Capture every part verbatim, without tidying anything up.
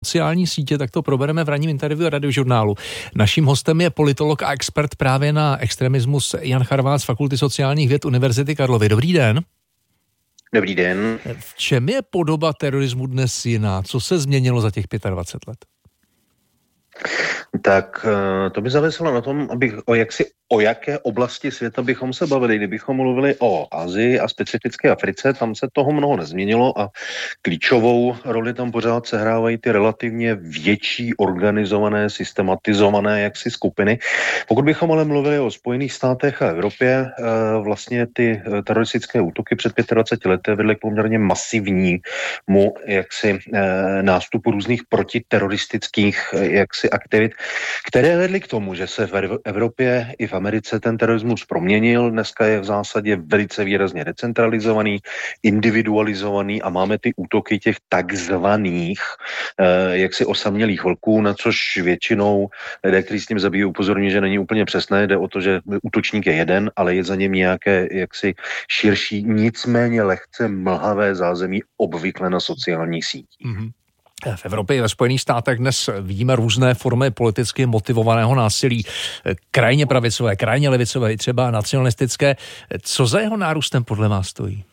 Sociální sítě, tak to probereme v ranním interview Radiožurnálu. Naším hostem je politolog a expert právě na extremismus Jan Charvác z Fakulty sociálních věd Univerzity Karlovy. Dobrý den. Dobrý den. V čem je podoba terorismu dnes jiná? Co se změnilo za těch dvacet pět let? Tak to by záviselo na tom, abych, o, jaksi, o jaké oblasti světa bychom se bavili. Kdybychom mluvili o Asii a specificky Africe, tam se toho mnoho nezměnilo a klíčovou roli tam pořád sehrávají ty relativně větší organizované, systematizované jaksi skupiny. Pokud bychom ale mluvili o Spojených státech a Evropě, vlastně ty teroristické útoky před dvaceti pěti lety vedly k poměrně masivnímu jaksi nástupu různých protiteroristických jaksi aktivit, které vedly k tomu, že se v Evropě i v Americe ten terorismus proměnil. Dneska je v zásadě velice výrazně decentralizovaný, individualizovaný a máme ty útoky těch takzvaných eh, jaksi osamělých vlků, na což většinou lidé, kteří s tím zabíjí, upozorňují, že není úplně přesné. Jde o to, že útočník je jeden, ale je za něm nějaké jaksi širší, nicméně lehce mlhavé zázemí obvykle na sociálních sítích. Mm-hmm. V Evropě i ve Spojených státech dnes vidíme různé formy politicky motivovaného násilí, krajně pravicové, krajně levicové, třeba nacionalistické. Co za jeho nárůstem podle vás stojí?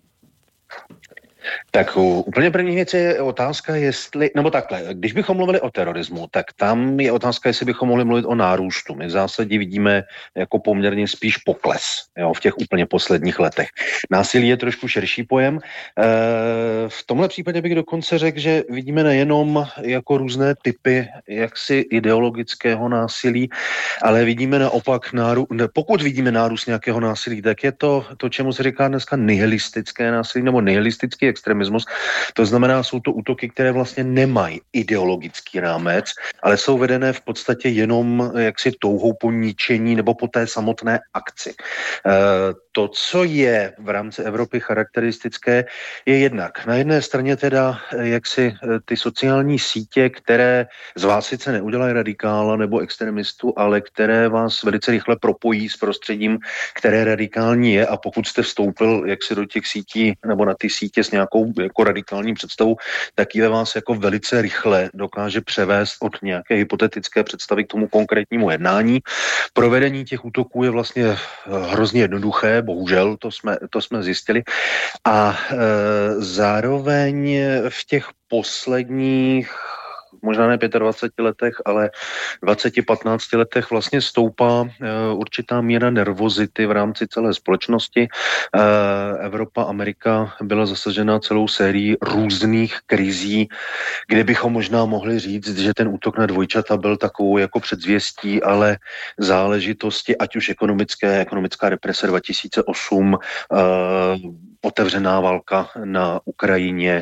Tak úplně první věc je otázka, jestli, nebo takhle, když bychom mluvili o terorismu, tak tam je otázka, jestli bychom mohli mluvit o nárůstu. My v zásadě vidíme jako poměrně spíš pokles, jo, v těch úplně posledních letech. Násilí je trošku širší pojem. E, v tomhle případě bych dokonce řekl, že vidíme nejenom jako různé typy jaksi ideologického násilí, ale vidíme naopak nárůst, pokud vidíme nárůst nějakého násilí, tak je to to, čemu se říká dneska nihilistické násilí nebo nihilistický extremismus. To znamená, jsou to útoky, které vlastně nemají ideologický rámec, ale jsou vedené v podstatě jenom jaksi touhou po ničení nebo po té samotné akci. E, to, co je v rámci Evropy charakteristické, je jednak na jedné straně teda jaksi ty sociální sítě, které z vás sice neudělají radikála nebo extremistu, ale které vás velice rychle propojí s prostředím, které radikální je, a pokud jste vstoupil jaksi do těch sítí nebo na ty sítě s nějakou jako radikální představu, tak ji vás jako velice rychle dokáže převést od nějaké hypotetické představy k tomu konkrétnímu jednání. Provedení těch útoků je vlastně hrozně jednoduché, bohužel, to jsme, to jsme zjistili. A e, zároveň v těch posledních možná ne dvaceti pěti letech, ale dvacet patnáct letech vlastně stoupá uh, určitá míra nervozity v rámci celé společnosti. Uh, Evropa, Amerika byla zasažena celou sérií různých krizí, kde bychom možná mohli říct, že ten útok na dvojčata byl takovou jako předzvěstí, ale záležitosti, ať už ekonomické, ekonomická represe dva tisíce osm, uh, otevřená válka na Ukrajině,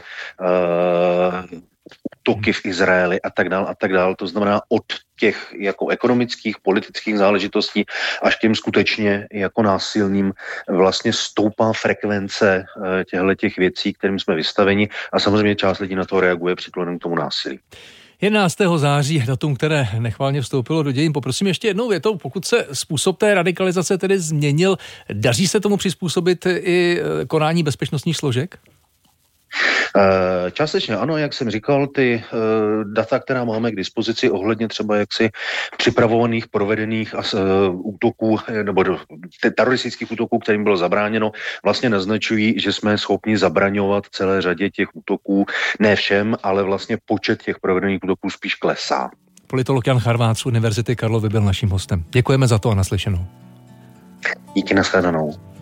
uh, útoky v Izraeli a tak dál a tak dál. To znamená od těch jako ekonomických, politických záležitostí až k těm skutečně jako násilným vlastně stoupá frekvence těchto těch věcí, kterým jsme vystaveni, a samozřejmě část lidí na to reaguje přiklonem k tomu násilí. jedenáctého září, datum, které nechválně vstoupilo do dějin. Poprosím ještě jednou větou, pokud se způsob té radikalizace tedy změnil, daří se tomu přizpůsobit i konání bezpečnostních složek? Částečně ano, jak jsem říkal, ty uh, data, která máme k dispozici ohledně třeba jaksi připravovaných, provedených uh, útoků nebo teroristických útoků, kterým bylo zabráněno, vlastně naznačují, že jsme schopni zabraňovat celé řadě těch útoků, ne všem, ale vlastně počet těch provedených útoků spíš klesá. Politolog Jan Charvác z Univerzity Karlovy byl naším hostem. Děkujeme za to a naslyšenou. Díky, nashledanou.